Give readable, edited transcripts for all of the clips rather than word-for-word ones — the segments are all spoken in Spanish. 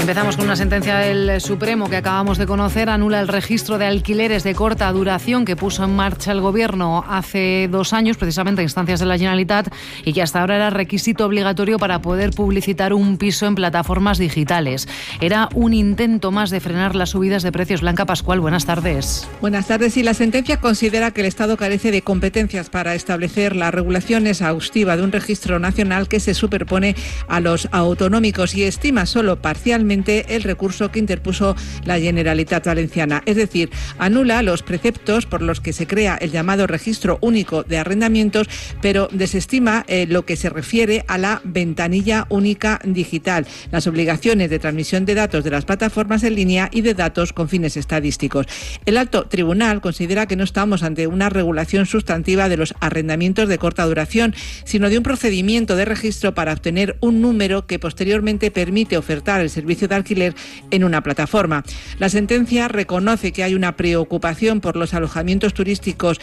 Empezamos con una sentencia del Supremo que acabamos de conocer. Anula el registro de alquileres de corta duración que puso en marcha el Gobierno hace 2 años, precisamente a instancias de la Generalitat, y que hasta ahora era requisito obligatorio para poder publicitar un piso en plataformas digitales. Era un intento más de frenar las subidas de precios. Blanca Pascual, buenas tardes. Buenas tardes. Y la sentencia considera que el Estado carece de competencias para establecer la regulación exhaustiva de un registro nacional que se superpone a los autonómicos y estima solo parcialmente el recurso que interpuso la Generalitat Valenciana. Es decir, anula los preceptos por los que se crea el llamado Registro Único de Arrendamientos, pero desestima lo que se refiere a la ventanilla única digital, las obligaciones de transmisión de datos de las plataformas en línea y de datos con fines estadísticos. El alto tribunal considera que no estamos ante una regulación sustantiva de los arrendamientos de corta duración, sino de un procedimiento de registro para obtener un número que posteriormente permite ofertar el servicio de alquiler en una plataforma. La sentencia reconoce que hay una preocupación por los alojamientos turísticos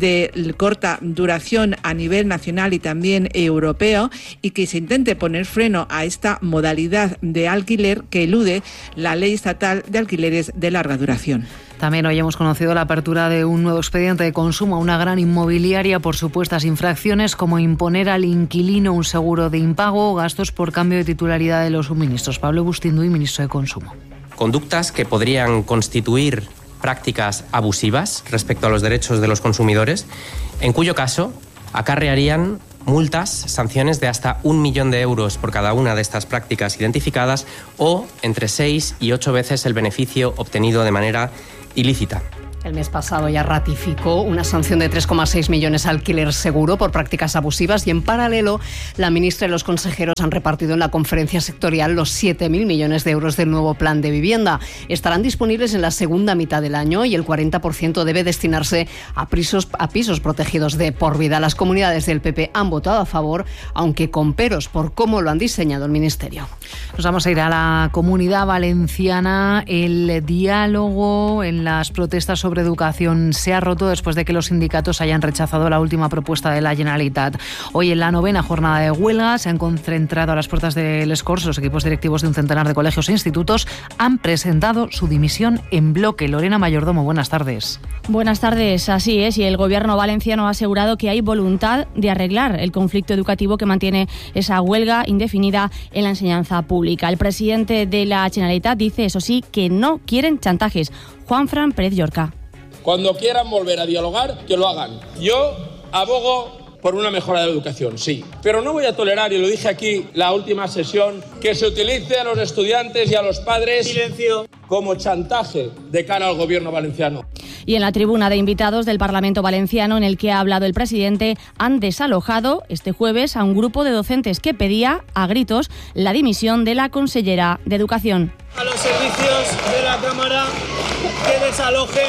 de corta duración a nivel nacional y también europeo, y que se intente poner freno a esta modalidad de alquiler que elude la Ley Estatal de Alquileres de larga duración. También hoy hemos conocido la apertura de un nuevo expediente de consumo a una gran inmobiliaria por supuestas infracciones como imponer al inquilino un seguro de impago o gastos por cambio de titularidad de los suministros. Pablo Bustinduy, ministro de Consumo. Conductas que podrían constituir prácticas abusivas respecto a los derechos de los consumidores, en cuyo caso acarrearían multas, sanciones de hasta 1 millón de euros por cada una de estas prácticas identificadas o entre 6 y 8 veces el beneficio obtenido de manera ilícita. El mes pasado ya ratificó una sanción de 3,6 millones a Alquiler Seguro por prácticas abusivas y en paralelo la ministra y los consejeros han repartido en la conferencia sectorial los 7.000 millones de euros del nuevo plan de vivienda. Estarán disponibles en la segunda mitad del año y el 40% debe destinarse a pisos protegidos de por vida. Las comunidades del PP han votado a favor, aunque con peros por cómo lo han diseñado el Ministerio. Nos vamos a ir a la Comunidad Valenciana. El diálogo en las protestas sobre educación se ha roto después de que los sindicatos hayan rechazado la última propuesta de la Generalitat. Hoy, en la 9ª jornada de huelga, se han concentrado a las puertas del Escorts. Los equipos directivos de un centenar de colegios e institutos han presentado su dimisión en bloque. Lorena Mayordomo, buenas tardes. Buenas tardes, así es, y el Gobierno valenciano ha asegurado que hay voluntad de arreglar el conflicto educativo que mantiene esa huelga indefinida en la enseñanza pública. El presidente de la Generalitat dice, eso sí, que no quieren chantajes. Juanfran Pérez Llorca. Cuando quieran volver a dialogar, que lo hagan. Yo abogo por una mejora de la educación, sí. Pero no voy a tolerar, y lo dije aquí la última sesión, que se utilice a los estudiantes y a los padres como chantaje de cara al Gobierno valenciano. Y en la tribuna de invitados del Parlamento valenciano, en el que ha hablado el presidente, han desalojado este jueves a un grupo de docentes que pedía a gritos la dimisión de la consellera de Educación. A los servicios de la Cámara que desalojen.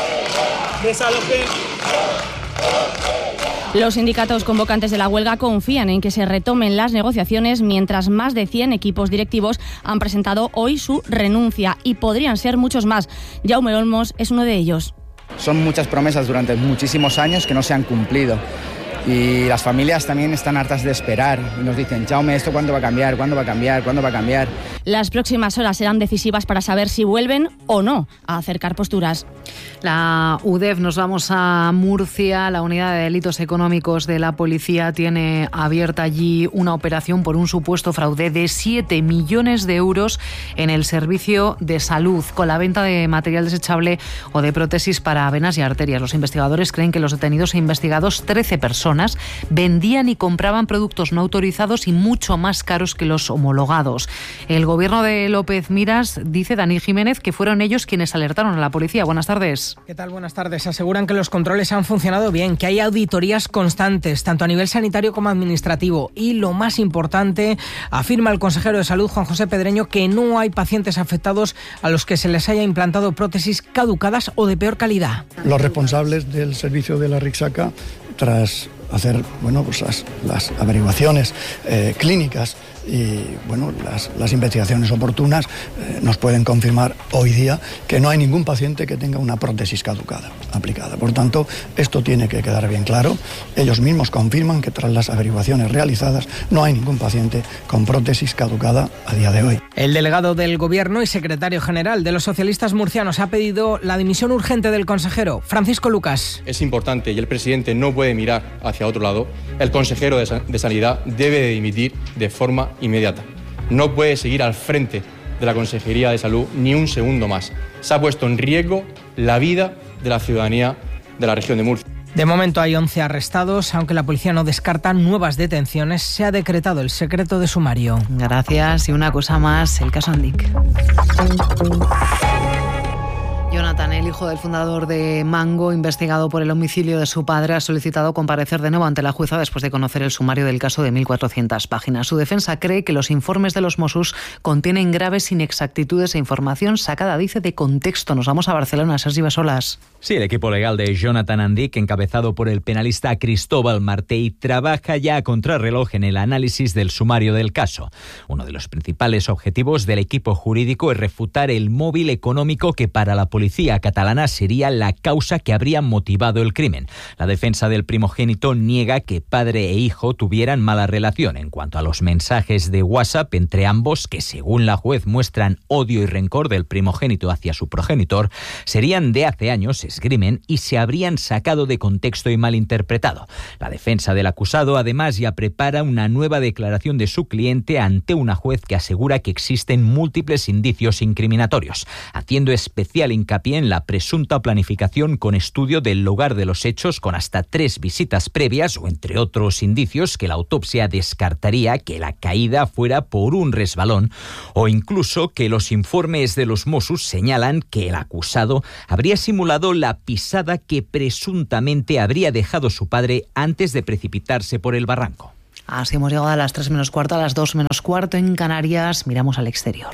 Los sindicatos convocantes de la huelga confían en que se retomen las negociaciones, mientras más de 100 equipos directivos han presentado hoy su renuncia, y podrían ser muchos más. Jaume Olmos es uno de ellos. Son muchas promesas durante muchísimos años que no se han cumplido. Y las familias también están hartas de esperar y nos dicen, Jaume, ¿esto cuándo va a cambiar? ¿Cuándo va a cambiar? ¿Cuándo va a cambiar? Las próximas horas serán decisivas para saber si vuelven o no a acercar posturas. La UDEF, nos vamos a Murcia. La Unidad de Delitos Económicos de la Policía tiene abierta allí una operación por un supuesto fraude de 7 millones de euros en el servicio de salud, con la venta de material desechable o de prótesis para venas y arterias. Los investigadores creen que los detenidos e investigados, 13 personas, vendían y compraban productos no autorizados y mucho más caros que los homologados. El gobierno de López Miras dice, Dani Jiménez, que fueron ellos quienes alertaron a la policía. Buenas tardes. ¿Qué tal? Buenas tardes. Aseguran que los controles han funcionado bien, que hay auditorías constantes, tanto a nivel sanitario como administrativo. Y lo más importante, afirma el consejero de Salud, Juan José Pedreño, que no hay pacientes afectados a los que se les haya implantado prótesis caducadas o de peor calidad. Los responsables del servicio de la Rixaca, tras hacer pues las averiguaciones clínicas y las investigaciones oportunas nos pueden confirmar hoy día que no hay ningún paciente que tenga una prótesis caducada aplicada. Por tanto, esto tiene que quedar bien claro. Ellos mismos confirman que tras las averiguaciones realizadas no hay ningún paciente con prótesis caducada a día de hoy. El delegado del Gobierno y secretario general de los socialistas murcianos ha pedido la dimisión urgente del consejero. Francisco Lucas. Es importante y el presidente no puede mirar hacia otro lado. El consejero de Sanidad debe de dimitir de forma inmediata. No puede seguir al frente de la Consejería de Salud ni un segundo más. Se ha puesto en riesgo la vida de la ciudadanía de la región de Murcia. De momento hay 11 arrestados, aunque la policía no descarta nuevas detenciones. Se ha decretado el secreto de sumario. Gracias. Y una cosa más, el caso Andic. Jonathan, el hijo del fundador de Mango, investigado por el homicidio de su padre, ha solicitado comparecer de nuevo ante la jueza después de conocer el sumario del caso de 1.400 páginas. Su defensa cree que los informes de los Mossos contienen graves inexactitudes e información sacada, dice, de contexto. Nos vamos a Barcelona, Sergi Basolas. Sí, el equipo legal de Jonathan Andic, encabezado por el penalista Cristóbal Martell, trabaja ya a contrarreloj en el análisis del sumario del caso. Uno de los principales objetivos del equipo jurídico es refutar el móvil económico que para la policía catalana sería la causa que habría motivado el crimen. La defensa del primogénito niega que padre e hijo tuvieran mala relación. En cuanto a los mensajes de WhatsApp entre ambos, que según la juez muestran odio y rencor del primogénito hacia su progenitor, serían de hace años, esgrimen, y se habrían sacado de contexto y malinterpretado. La defensa del acusado además ya prepara una nueva declaración de su cliente ante una juez que asegura que existen múltiples indicios incriminatorios, haciendo especial hincapié en la presunta planificación con estudio del lugar de los hechos con hasta 3 visitas previas o, entre otros indicios, que la autopsia descartaría que la caída fuera por un resbalón o incluso que los informes de los Mossos señalan que el acusado habría simulado la pisada que presuntamente habría dejado su padre antes de precipitarse por el barranco. Así hemos llegado a las 3 menos cuarto, a las 2 menos cuarto en Canarias. Miramos al exterior.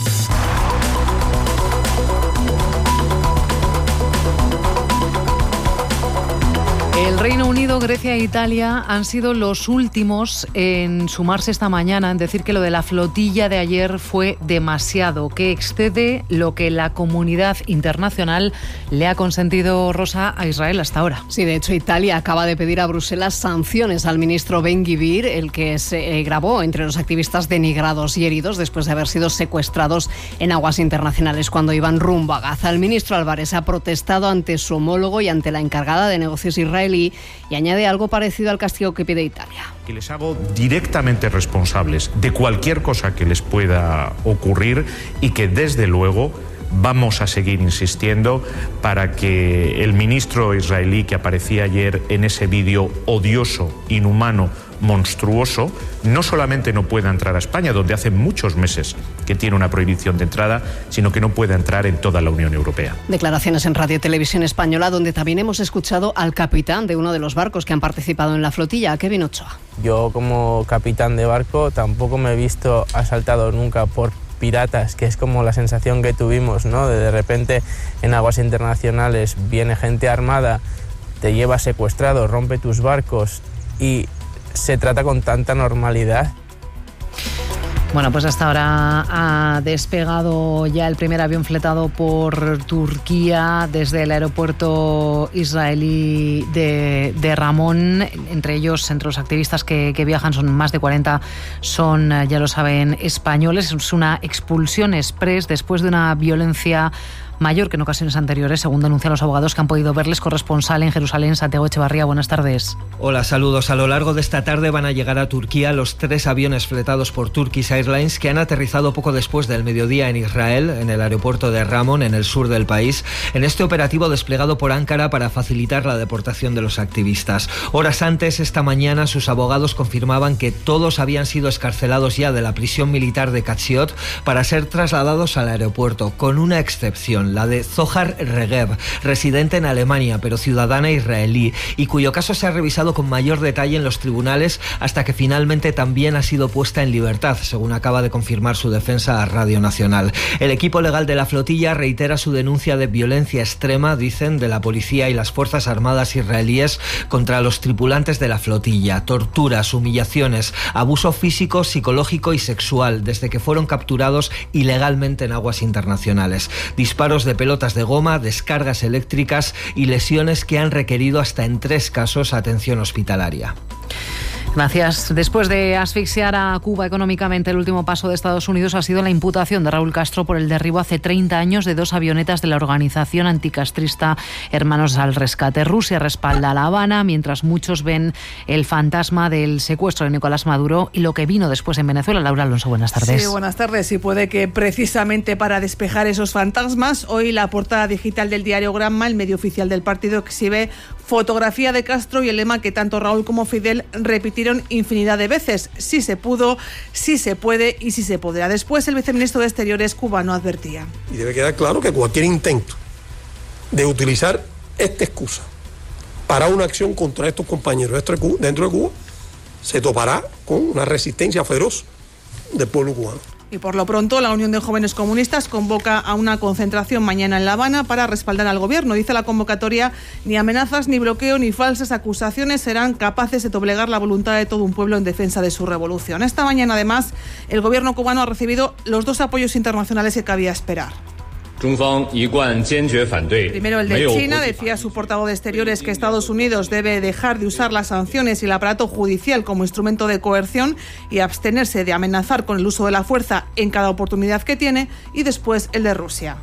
El Reino Unido, Grecia e Italia han sido los últimos en sumarse esta mañana, en decir que lo de la flotilla de ayer fue demasiado, que excede lo que la comunidad internacional le ha consentido, Rosa, a Israel hasta ahora. Sí, de hecho Italia acaba de pedir a Bruselas sanciones al ministro Ben-Gvir, el que se grabó entre los activistas denigrados y heridos después de haber sido secuestrados en aguas internacionales cuando iban rumbo a Gaza. El ministro Álvarez ha protestado ante su homólogo y ante la encargada de negocios israelí y añade algo parecido al castigo que pide Italia. Que les hago directamente responsables de cualquier cosa que les pueda ocurrir y que desde luego vamos a seguir insistiendo para que el ministro israelí que aparecía ayer en ese vídeo odioso, inhumano, monstruoso, no solamente no pueda entrar a España, donde hace muchos meses que tiene una prohibición de entrada, sino que no pueda entrar en toda la Unión Europea. Declaraciones en Radio y Televisión Española, donde también hemos escuchado al capitán de uno de los barcos que han participado en la flotilla, Kevin Ochoa. Yo, como capitán de barco, tampoco me he visto asaltado nunca por piratas, que es como la sensación que tuvimos, ¿no? De repente en aguas internacionales viene gente armada, te lleva secuestrado, rompe tus barcos y se trata con tanta normalidad. Bueno, pues hasta ahora ha despegado ya el primer avión fletado por Turquía desde el aeropuerto israelí de Ramón. Entre ellos, entre los activistas que viajan, son más de 40, son, ya lo saben, españoles. Es una expulsión express después de una violencia mayor que en ocasiones anteriores, según denuncian los abogados que han podido verles. Corresponsal en Jerusalén, Santiago Echevarría, buenas tardes. Hola, saludos. A lo largo de esta tarde van a llegar a Turquía los 3 aviones fletados por Turkish Airlines que han aterrizado poco después del mediodía en Israel, en el aeropuerto de Ramón, en el sur del país, en este operativo desplegado por Ankara para facilitar la deportación de los activistas. Horas antes, esta mañana, sus abogados confirmaban que todos habían sido excarcelados ya de la prisión militar de Katsiot para ser trasladados al aeropuerto, con una excepción. detención, la de Zohar Regev, residente en Alemania pero ciudadana israelí, y cuyo caso se ha revisado con mayor detalle en los tribunales hasta que finalmente también ha sido puesta en libertad, según acaba de confirmar su defensa a Radio Nacional. El equipo legal de la flotilla reitera su denuncia de violencia extrema, dicen, de la policía y las Fuerzas Armadas israelíes contra los tripulantes de la flotilla. Torturas, humillaciones, abuso físico, psicológico y sexual desde que fueron capturados ilegalmente en aguas internacionales. Disparos de pelotas de goma, descargas eléctricas y lesiones que han requerido hasta en 3 casos atención hospitalaria. Gracias. Después de asfixiar a Cuba económicamente, el último paso de Estados Unidos ha sido la imputación de Raúl Castro por el derribo hace 30 años de 2 avionetas de la organización anticastrista Hermanos al Rescate. Rusia respalda a La Habana, mientras muchos ven el fantasma del secuestro de Nicolás Maduro y lo que vino después en Venezuela. Laura Alonso, buenas tardes. Sí, buenas tardes. Y puede que precisamente para despejar esos fantasmas, hoy la portada digital del diario Granma, el medio oficial del partido, exhibe fotografía de Castro y el lema que tanto Raúl como Fidel repitieron infinidad de veces: sí se pudo, sí se puede y sí se podrá. Después el viceministro de Exteriores cubano advertía. Y debe quedar claro que cualquier intento de utilizar esta excusa para una acción contra estos compañeros dentro de Cuba se topará con una resistencia feroz del pueblo cubano. Y por lo pronto, la Unión de Jóvenes Comunistas convoca a una concentración mañana en La Habana para respaldar al gobierno. Dice la convocatoria: ni amenazas, ni bloqueo, ni falsas acusaciones serán capaces de doblegar la voluntad de todo un pueblo en defensa de su revolución. Esta mañana, además, el gobierno cubano ha recibido los 2 apoyos internacionales que cabía esperar. Primero el de China. Decía su portavoz de Exteriores que Estados Unidos debe dejar de usar las sanciones y el aparato judicial como instrumento de coerción y abstenerse de amenazar con el uso de la fuerza en cada oportunidad que tiene. Y después el de Rusia,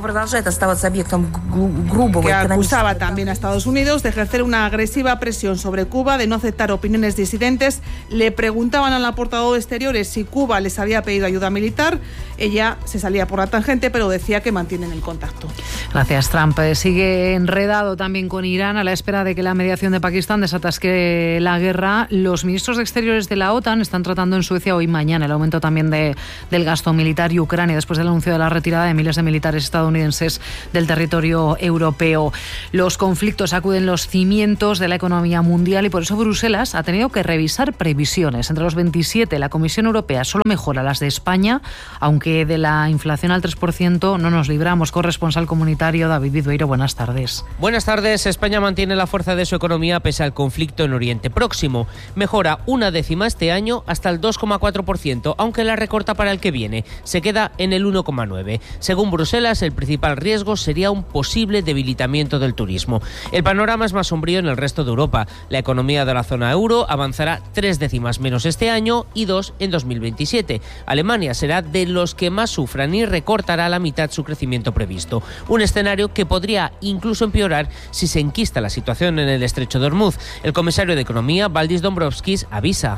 que acusaba también a Estados Unidos de ejercer una agresiva presión sobre Cuba, de no aceptar opiniones disidentes. Le preguntaban a la portavoz de Exteriores si Cuba les había pedido ayuda militar. Ella se salía por la tangente, pero decía que mantienen el contacto. Gracias. Trump sigue enredado también con Irán a la espera de que la mediación de Pakistán desatasque la guerra. Los ministros de Exteriores de la OTAN están tratando en Suecia hoy y mañana el aumento también del gasto militar y Ucrania después del anuncio de la retirada de miles de militares estadounidenses del territorio europeo. Los conflictos sacuden los cimientos de la economía mundial y por eso Bruselas ha tenido que revisar previsiones. Entre los 27, la Comisión Europea solo mejora las de España, aunque de la inflación al 3% no nos libramos. Corresponsal comunitario David Vidueiro, buenas tardes. Buenas tardes. España mantiene la fuerza de su economía pese al conflicto en Oriente Próximo. Mejora 1/10 este año hasta el 2,4%, aunque la recorta para el que viene. Se queda en el 1,9%. Según Bruselas, el principal riesgo sería un posible debilitamiento del turismo. El panorama es más sombrío en el resto de Europa. La economía de la zona euro avanzará 0,3 menos este año y 2 en 2027. Alemania será de los que más sufran y recortará la mitad su crecimiento previsto. Un escenario que podría incluso empeorar si se enquista la situación en el estrecho de Hormuz. El comisario de Economía, Valdis Dombrovskis, avisa.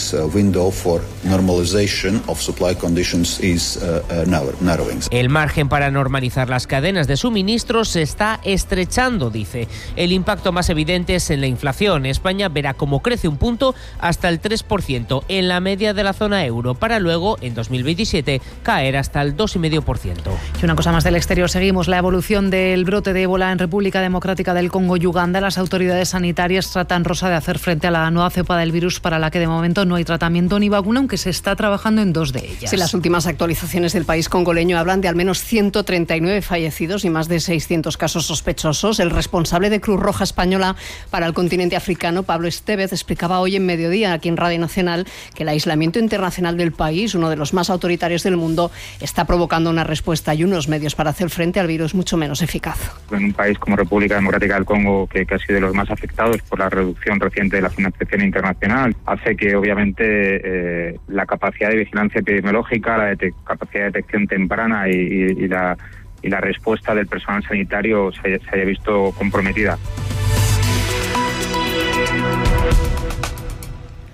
El margen para normalizar las cadenas de suministros se está estrechando, dice. El impacto más evidente es en la inflación. España verá cómo crece un punto hasta el 3% en la media de la zona euro, para luego, en 2027, caer hasta el 2,5%. Y una cosa más del exterior, seguimos la evolución del brote de ébola en República Democrática del Congo y Uganda. Las autoridades sanitarias tratan, Rosa, de hacer frente a la nueva cepa del virus para la que de momento no hay tratamiento ni vacuna, aunque se está trabajando en 2 de ellas. Sí, las últimas actualizaciones del país congoleño hablan de al menos 139 fallecidos y más de 600 casos sospechosos. El responsable de Cruz Roja Española para el continente africano, Pablo Estevez, explicaba hoy en Mediodía, aquí en Radio Nacional, que el aislamiento internacional del país, uno de los más autoritarios del mundo, está provocando una respuesta y unos medios para hacer frente al virus mucho menos eficaz. En un país como República Democrática del Congo, que ha sido de los más afectados por la reducción reciente de la financiación internacional, hace que obviamente la capacidad de vigilancia epidemiológica, la capacidad de detección temprana y la respuesta del personal sanitario se haya visto comprometida.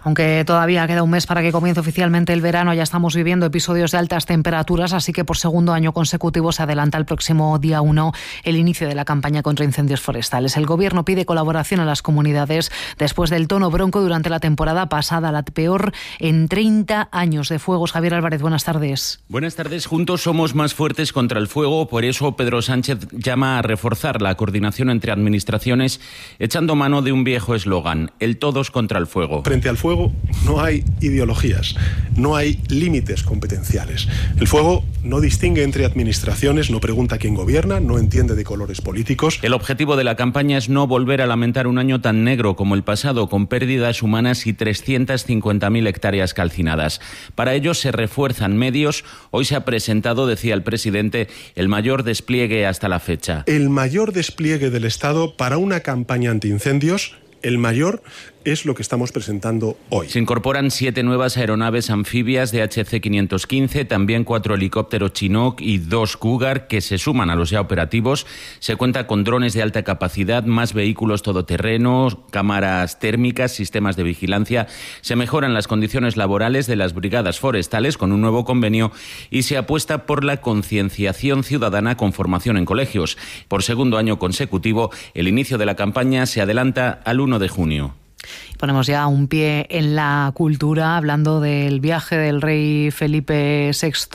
Aunque todavía queda un mes para que comience oficialmente el verano, ya estamos viviendo episodios de altas temperaturas, así que por segundo año consecutivo se adelanta el próximo día 1 el inicio de la campaña contra incendios forestales. El Gobierno pide colaboración a las comunidades después del tono bronco durante la temporada pasada, la peor en 30 años de fuegos. Javier Álvarez, buenas tardes. Buenas tardes. Juntos somos más fuertes contra el fuego. Por eso Pedro Sánchez llama a reforzar la coordinación entre administraciones, echando mano de un viejo eslogan: el todos contra el fuego. Frente al fuego no hay ideologías, no hay límites competenciales. El fuego no distingue entre administraciones, no pregunta quién gobierna, no entiende de colores políticos. El objetivo de la campaña es no volver a lamentar un año tan negro como el pasado, con pérdidas humanas y 350.000 hectáreas calcinadas. Para ello se refuerzan medios. Hoy se ha presentado, decía el presidente, el mayor despliegue hasta la fecha. El mayor despliegue del Estado para una campaña antiincendios, el mayor, es lo que estamos presentando hoy. Se incorporan 7 nuevas aeronaves anfibias de HC-515, también 4 helicópteros Chinook y 2 Cougar que se suman a los ya operativos. Se cuenta con drones de alta capacidad, más vehículos todoterreno, cámaras térmicas, sistemas de vigilancia. Se mejoran las condiciones laborales de las brigadas forestales con un nuevo convenio y se apuesta por la concienciación ciudadana con formación en colegios. Por segundo año consecutivo, el inicio de la campaña se adelanta al 1 de junio. Ponemos ya un pie en la cultura, hablando del viaje del rey Felipe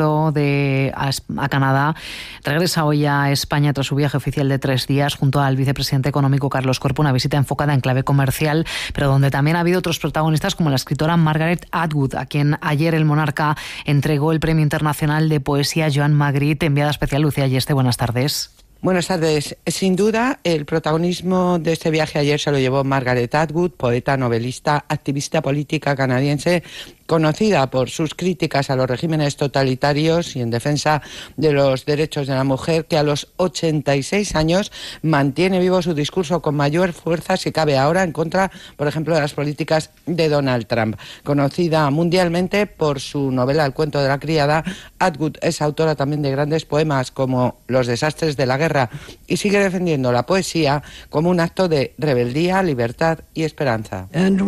VI a Canadá. Regresa hoy a España tras su viaje oficial de 3 días junto al vicepresidente económico Carlos Corpo, una visita enfocada en clave comercial, pero donde también ha habido otros protagonistas como la escritora Margaret Atwood, a quien ayer el monarca entregó el Premio Internacional de Poesía Joan Magritte. Enviada especial Lucía Yeste, buenas tardes. Buenas tardes. Sin duda, el protagonismo de este viaje ayer se lo llevó Margaret Atwood, poeta, novelista, activista política canadiense, conocida por sus críticas a los regímenes totalitarios y en defensa de los derechos de la mujer, que a los 86 años mantiene vivo su discurso con mayor fuerza, si cabe ahora, en contra, por ejemplo, de las políticas de Donald Trump. Conocida mundialmente por su novela El cuento de la criada, Atwood es autora también de grandes poemas como Los desastres de la guerra y sigue defendiendo la poesía como un acto de rebeldía, libertad y esperanza.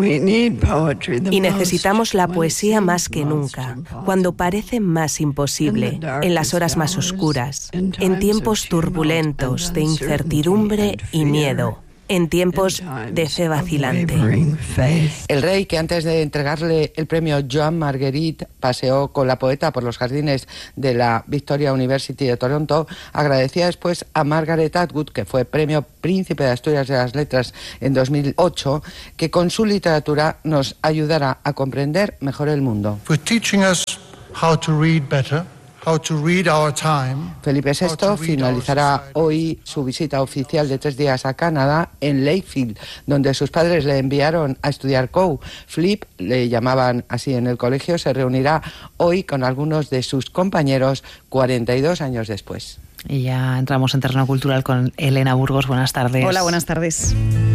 Y necesitamos la poesía más que nunca, cuando parece más imposible, en las horas más oscuras, en tiempos turbulentos de incertidumbre y miedo, en tiempos de fe vacilante. El rey, que antes de entregarle el premio Joan Marguerite paseó con la poeta por los jardines de la Victoria University de Toronto, agradecía después a Margaret Atwood, que fue premio Príncipe de Asturias de las Letras en 2008, que con su literatura nos ayudará a comprender mejor el mundo. Felipe VI finalizará hoy su visita oficial de 3 días a Canadá en Lakefield, donde sus padres le enviaron a estudiar COU. Flip, le llamaban así en el colegio, se reunirá hoy con algunos de sus compañeros 42 años después. Y ya entramos en terreno cultural con Elena Burgos. Buenas tardes. Hola, buenas tardes.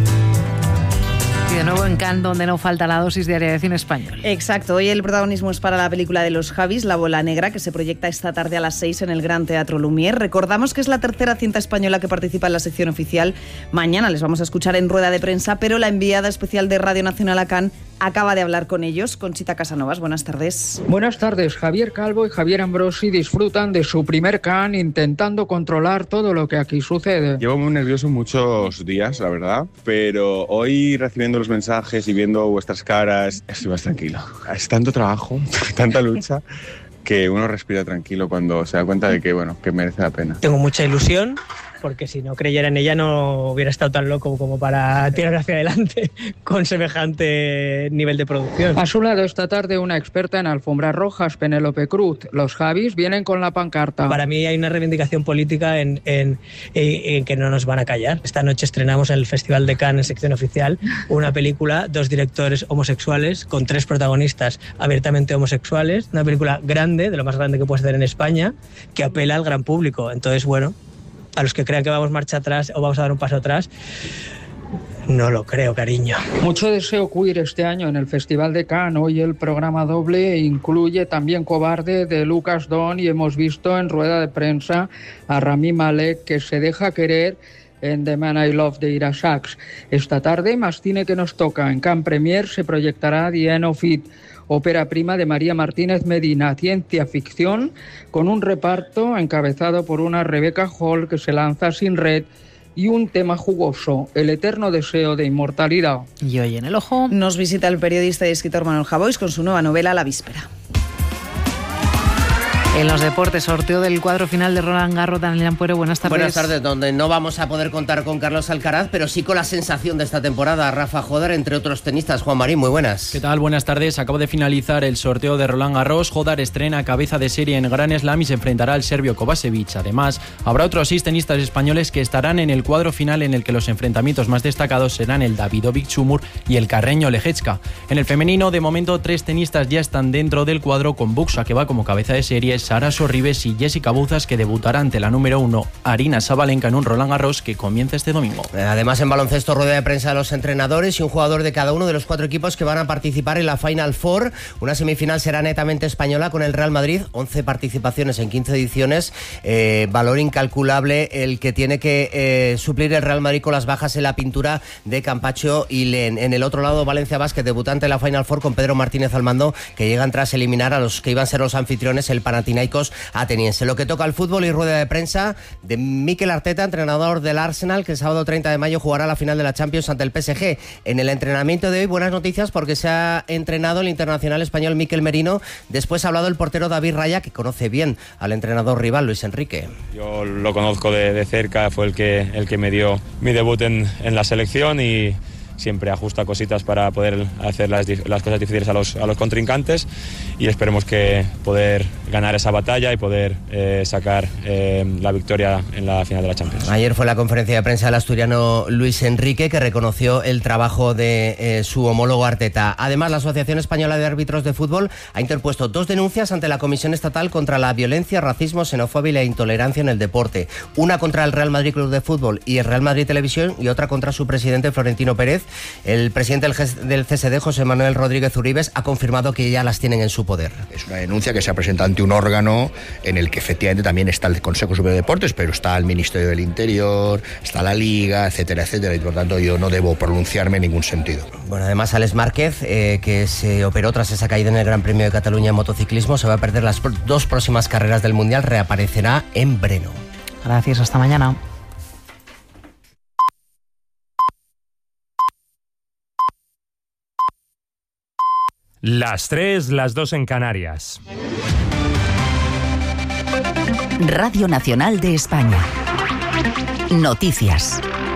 Y de nuevo en Cannes, donde no falta la dosis diaria de cine español. Exacto, hoy el protagonismo es para la película de los Javis, La bola negra, que se proyecta esta tarde a las 6 en el Gran Teatro Lumière. Recordamos que es la tercera cinta española que participa en la sección oficial. Mañana les vamos a escuchar en rueda de prensa, pero la enviada especial de Radio Nacional a Cannes acaba de hablar con ellos. Conchita Casanovas, buenas tardes. Buenas tardes. Javier Calvo y Javier Ambrosi disfrutan de su primer Cannes intentando controlar todo lo que aquí sucede. Llevo muy nervioso muchos días, la verdad, pero hoy recibiendo los mensajes y viendo vuestras caras estoy más tranquilo. Es tanto trabajo, tanta lucha, que uno respira tranquilo cuando se da cuenta de que, bueno, que merece la pena. Tengo mucha ilusión, porque si no creyera en ella no hubiera estado tan loco como para tirar hacia adelante con semejante nivel de producción. A su lado esta tarde una experta en alfombras rojas, Penélope Cruz. Los Javis vienen con la pancarta. Para mí hay una reivindicación política en que no nos van a callar. Esta noche estrenamos en el Festival de Cannes en sección oficial una película, 2 directores homosexuales con 3 protagonistas abiertamente homosexuales, una película grande, de lo más grande que puede ser en España, que apela al gran público. Entonces, bueno, a los que crean que vamos marcha atrás o vamos a dar un paso atrás, no lo creo, cariño. Mucho deseo queer este año en el Festival de Cannes. Hoy el programa doble incluye también Cobarde de Lucas Don y hemos visto en rueda de prensa a Rami Malek, que se deja querer en The Man I Love de Ira Sachs. Esta tarde, más cine que nos toca. En Can Premier se proyectará The End of It, ópera prima de María Martínez Medina, ciencia ficción, con un reparto encabezado por una Rebecca Hall que se lanza sin red y un tema jugoso, el eterno deseo de inmortalidad. Y hoy en El Ojo nos visita el periodista y escritor Manuel Javois con su nueva novela La Víspera. En los deportes, sorteo del cuadro final de Roland Garros. Daniel Ampuero, buenas tardes. Buenas tardes, donde no vamos a poder contar con Carlos Alcaraz, pero sí con la sensación de esta temporada, Rafa Jodar, entre otros tenistas. Juan Marín, muy buenas. ¿Qué tal? Buenas tardes. Acaba de finalizar el sorteo de Roland Garros. Jodar estrena cabeza de serie en Grand Slam y se enfrentará al serbio Kovačević. Además, habrá otros 6 tenistas españoles que estarán en el cuadro final, en el que los enfrentamientos más destacados serán el Davidovic Chumur y el carreño Leječka. En el femenino, de momento, 3 tenistas ya están dentro del cuadro, con Buxa, que va como cabeza de serie, Sara Sorribes y Jessica Buzas, que debutará ante la número 1 Arina Sabalenka en un Roland Garros que comienza este domingo. Además, en baloncesto, rueda de prensa de los entrenadores y un jugador de cada uno de los 4 equipos que van a participar en la Final Four. Una semifinal será netamente española, con el Real Madrid, 11 participaciones en 15 ediciones, valor incalculable el que tiene que suplir el Real Madrid con las bajas en la pintura de Campacho y Len. En el otro lado, Valencia Basket, debutante en la Final Four, con Pedro Martínez al mando, que llegan tras eliminar a los que iban a ser los anfitriones, el Panathinaikos ateniense. Lo que toca al fútbol y rueda de prensa de Mikel Arteta, entrenador del Arsenal, que el sábado 30 de mayo jugará la final de la Champions ante el PSG. En el entrenamiento de hoy, buenas noticias, porque se ha entrenado el internacional español Mikel Merino. Después ha hablado el portero David Raya, que conoce bien al entrenador rival Luis Enrique. Yo lo conozco de cerca, fue el que me dio mi debut en la selección y siempre ajusta cositas para poder hacer las cosas difíciles a los contrincantes, y esperemos que poder ganar esa batalla y poder sacar la victoria en la final de la Champions. Ayer fue la conferencia de prensa del asturiano Luis Enrique, que reconoció el trabajo de su homólogo Arteta. Además, la Asociación Española de Árbitros de Fútbol ha interpuesto 2 denuncias ante la Comisión Estatal contra la violencia, racismo, xenofobia y la intolerancia en el deporte. Una contra el Real Madrid Club de Fútbol y el Real Madrid Televisión, y otra contra su presidente Florentino Pérez. El presidente del CSD, José Manuel Rodríguez Uribes, ha confirmado que ya las tienen en su poder. Es una denuncia que se ha presentado ante un órgano en el que efectivamente también está el Consejo Superior de Deportes, pero está el Ministerio del Interior, está la Liga, etcétera, etcétera, y por tanto yo no debo pronunciarme en ningún sentido. Bueno, además Alex Márquez, que se operó tras esa caída en el Gran Premio de Cataluña en motociclismo, se va a perder las 2 próximas carreras del Mundial, reaparecerá en Breno. Gracias, hasta mañana. Las 3, las 2 en Canarias. Radio Nacional de España. Noticias.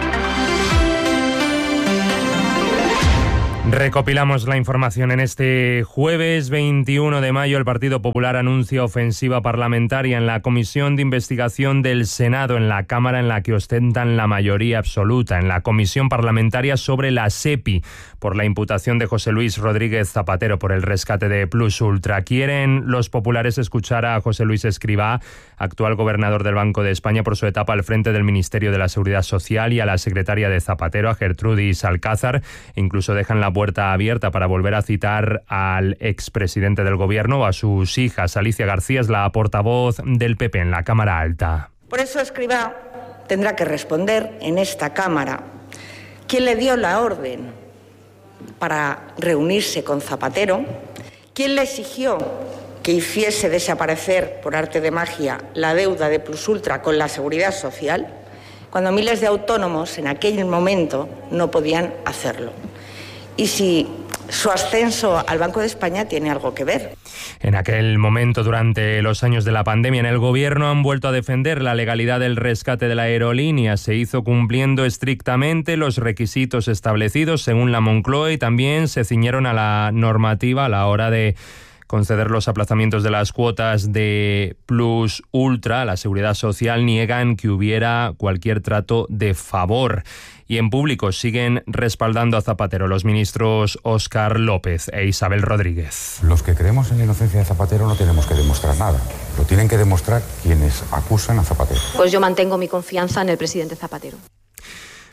Recopilamos la información. En este jueves 21 de mayo, el Partido Popular anuncia ofensiva parlamentaria en la Comisión de Investigación del Senado, en la Cámara en la que ostentan la mayoría absoluta, en la Comisión Parlamentaria sobre la SEPI, por la imputación de José Luis Rodríguez Zapatero por el rescate de Plus Ultra. Quieren los populares escuchar a José Luis Escrivá, actual gobernador del Banco de España, por su etapa al frente del Ministerio de la Seguridad Social, y a la secretaria de Zapatero, a Gertrudis Alcázar. Incluso dejan la puerta abierta para volver a citar al expresidente del Gobierno o a sus hijas. Alicia García es la portavoz del PP en la Cámara Alta. Por eso Escrivá tendrá que responder en esta Cámara quién le dio la orden para reunirse con Zapatero, quién le exigió que hiciese desaparecer por arte de magia la deuda de Plus Ultra con la Seguridad Social, cuando miles de autónomos en aquel momento no podían hacerlo. Y si su ascenso al Banco de España tiene algo que ver. En aquel momento, durante los años de la pandemia, en el Gobierno han vuelto a defender la legalidad del rescate de la aerolínea. Se hizo cumpliendo estrictamente los requisitos establecidos según la Moncloa, y también se ciñeron a la normativa a la hora de conceder los aplazamientos de las cuotas de Plus Ultra. La Seguridad Social niegan que hubiera cualquier trato de favor. Y en público siguen respaldando a Zapatero los ministros Óscar López e Isabel Rodríguez. Los que creemos en la inocencia de Zapatero no tenemos que demostrar nada. Lo tienen que demostrar quienes acusan a Zapatero. Pues yo mantengo mi confianza en el presidente Zapatero.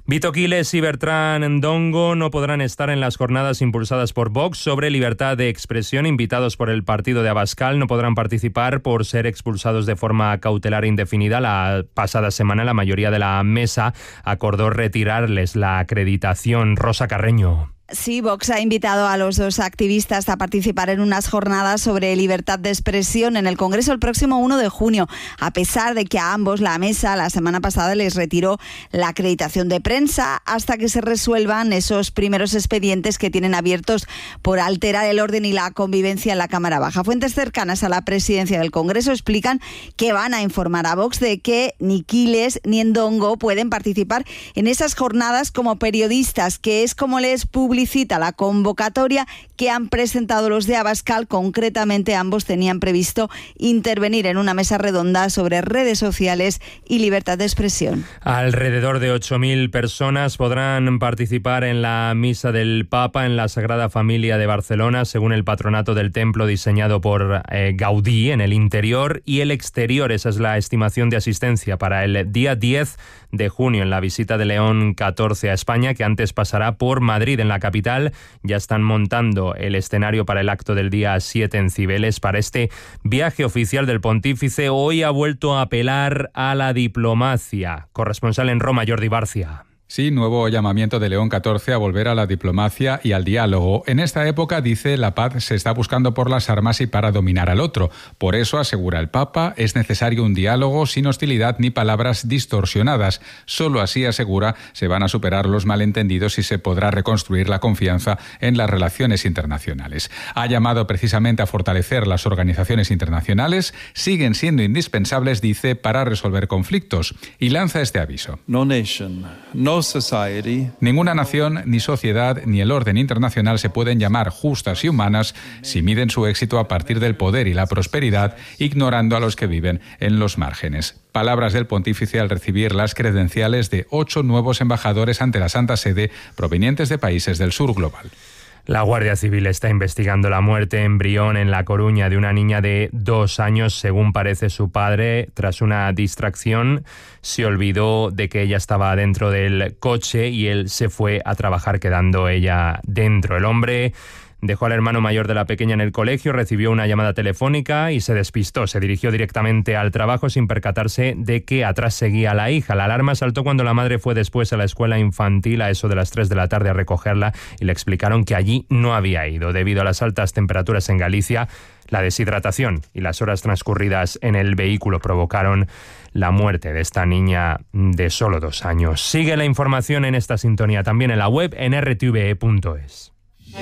Vito Quiles y Bertrán Ndongo no podrán estar en las jornadas impulsadas por Vox sobre libertad de expresión. Invitados por el partido de Abascal, no podrán participar por ser expulsados de forma cautelar indefinida. La pasada semana la mayoría de la mesa acordó retirarles la acreditación. Rosa Carreño. Sí, Vox ha invitado a los dos activistas a participar en unas jornadas sobre libertad de expresión en el Congreso el próximo 1 de junio, a pesar de que a ambos la mesa la semana pasada les retiró la acreditación de prensa hasta que se resuelvan esos primeros expedientes que tienen abiertos por alterar el orden y la convivencia en la Cámara Baja. Fuentes cercanas a la presidencia del Congreso explican que van a informar a Vox de que ni Quiles ni Ndongo pueden participar en esas jornadas como periodistas, que es como les publicita la convocatoria que han presentado los de Abascal. Concretamente, ambos tenían previsto intervenir en una mesa redonda sobre redes sociales y libertad de expresión. Alrededor de 8.000 personas podrán participar en la misa del Papa en la Sagrada Familia de Barcelona, según el patronato del templo diseñado por Gaudí, en el interior y el exterior. Esa es la estimación de asistencia para el día 10 de junio en la visita de León XIV a España, que antes pasará por Madrid. En la capital ya están montando el escenario para el acto del día 7 en Cibeles. Para este viaje oficial del pontífice, hoy ha vuelto a apelar a la diplomacia. Corresponsal en Roma, Jordi Barcia. Sí, nuevo llamamiento de León XIV a volver a la diplomacia y al diálogo. En esta época, dice, la paz se está buscando por las armas y para dominar al otro. Por eso, asegura el Papa, es necesario un diálogo sin hostilidad ni palabras distorsionadas. Solo así, asegura, se van a superar los malentendidos y se podrá reconstruir la confianza en las relaciones internacionales. Ha llamado precisamente a fortalecer las organizaciones internacionales. Siguen siendo indispensables, dice, para resolver conflictos. Y lanza este aviso. No nation, no society. Ninguna nación, ni sociedad, ni el orden internacional se pueden llamar justas y humanas si miden su éxito a partir del poder y la prosperidad, ignorando a los que viven en los márgenes. Palabras del pontífice al recibir las credenciales de 8 nuevos embajadores ante la Santa Sede provenientes de países del sur global. La Guardia Civil está investigando la muerte en Brión, en La Coruña, de una niña de 2 años. Según parece, su padre, tras una distracción, se olvidó de que ella estaba dentro del coche y él se fue a trabajar, quedando ella dentro. El hombre dejó al hermano mayor de la pequeña en el colegio, recibió una llamada telefónica y se despistó. Se dirigió directamente al trabajo sin percatarse de que atrás seguía la hija. La alarma saltó cuando la madre fue después a la escuela infantil a eso de las 3 de la tarde a recogerla y le explicaron que allí no había ido. Debido a las altas temperaturas en Galicia, la deshidratación y las horas transcurridas en el vehículo provocaron la muerte de esta niña de solo 2 años. Sigue la información en esta sintonía, también en la web en rtve.es.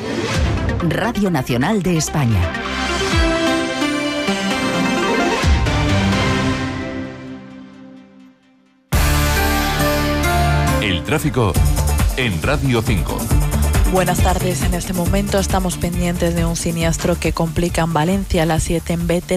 Radio Nacional de España. El tráfico en Radio 5. Buenas tardes. En este momento estamos pendientes de un siniestro que complica en Valencia, la 7 en Béter.